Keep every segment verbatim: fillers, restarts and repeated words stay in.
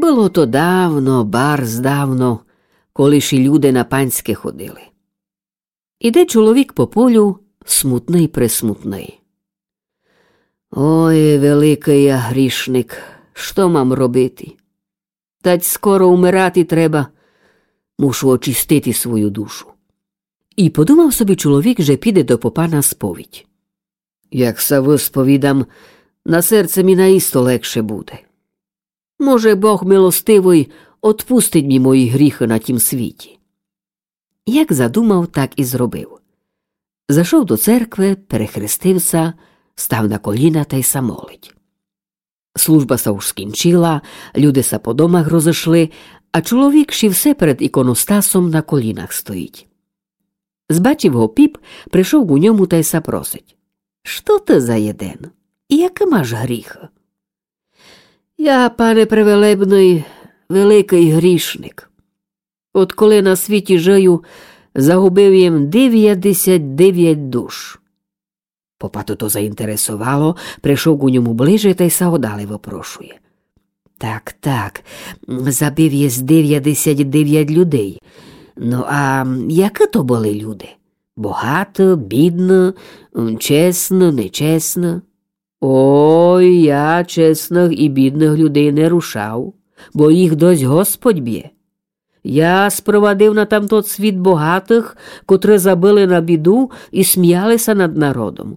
Було то давно, барз давно, коли ж і люди на панське ходили. Іде чоловік по полю, смутний-пресмутний. Ой, великий я грішник, що мам робити? Тать скоро умирати треба, мушу очистити свою душу. І подумав собі чоловік, що піде до попа на сповідь. Як се висповідам, на серце мі наісто легше буде. Може, Бог милостивий отпустить мені мої гріхи на тім світі. Як задумав, так і зробив. Зайшов до церкви, перехрестився, став на коліна та й самолить. Служба са уж скінчила, люди са по домах розійшли, а чоловік ще все перед іконостасом на колінах стоїть. Збачив го піп, прийшов у ньому та й са просить. Що ти за єден? І який маш гріх? Я, пане превелебний, великий грішник. От коли на світі жию, загубив їм дев'ятдесят дев'ять душ. Попа то заінтересувало, прийшов у ньому ближе та й саодали випрошує. Так, так, забив єсть дев'ятдесят дев'ять людей. Ну, а які то були люди? Багато, бідно, чесно, нечесно? Ой, я чесних і бідних людей не рушав, бо їх дось Господь б'є. Я спровадив на тамтот світ багатих, котрі забили на біду і сміялися над народом.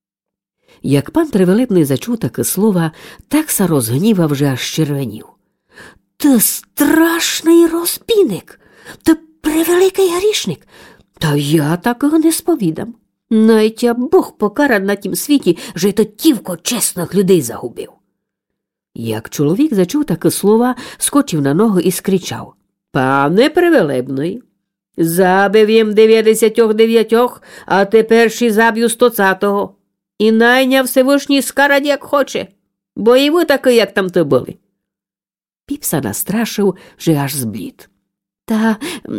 Як пан Превелебний зачув таке слова, так са розгнівав, вже аж червенів. Ти страшний розбійник, ти превеликий грішник, та я такого не сповідам. Навіть я Бог покарав на тім світі, що й то тівко чесних людей загубив. Як чоловік зачув таке слова, скочив на ноги і скричав. Пане Превелебний, забив їм дев'ятдесят дев'ятьох, а тепер ще заб'ю стоцятого. І найняв Всевишній скарать, як хоче, бо і ви таки, як там то були. Піпса настрашив, що аж зблід. Та,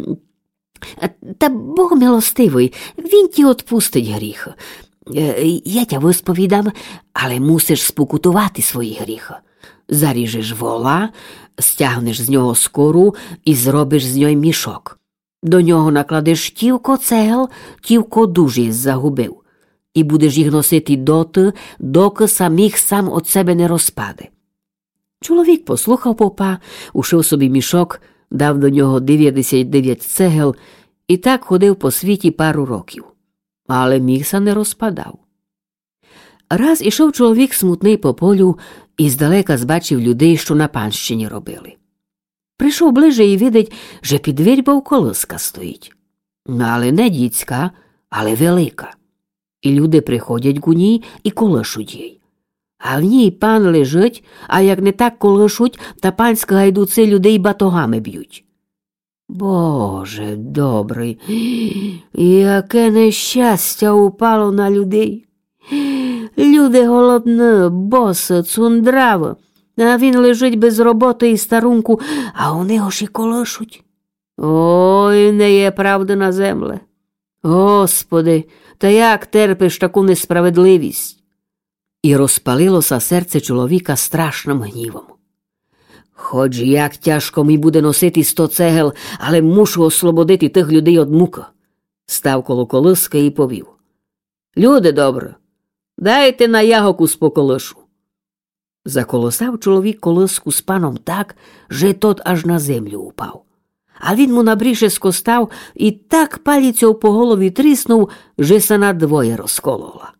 та Бог милостивий, він ті отпустить гріх. Я тя висповідам, але мусиш спокутувати свої гріхи. Заріжеш вола, стягнеш з нього скору і зробиш з нього мішок. До нього накладеш тівко цегел, тівко душ єсть загубив. І будеш їх носити доти, доки самих сам от себе не розпаде. Чоловік послухав попа, ушив собі мішок, дав до нього дев'ятдесят дев'ять цегел і так ходив по світі пару років. Але мігса не розпадав. Раз ішов чоловік смутний по полю і здалека збачив людей, що на панщині робили. Прийшов ближе і видить, що під вірьбою колиска стоїть. Але не дітська, але велика. І люди приходять у ній і колишуть їй. А в ній пан лежить, а як не так колишуть, та панські гайдуци людей батогами б'ють. Боже добрий, яке нещастя упало на людей. Люди голодні, боси, цундраво, а він лежить без роботи і старунку, а у нього ж і колишуть. Ой, не є правди на земле. Господи, та як терпиш таку несправедливість? І розпалилося серце чоловіка страшним гнівом. Хоч як тяжко мені буде носити сто цегел, але мушу ослободити тих людей від муки. Став коло колиски і повів. Люди добрі, дайте на ягоку з поколишу. Заколосав чоловік колиску з паном так, що тот аж на землю упав. А він му набріше скостав і так паліцю по голові тріснув, що се надвоє розколола.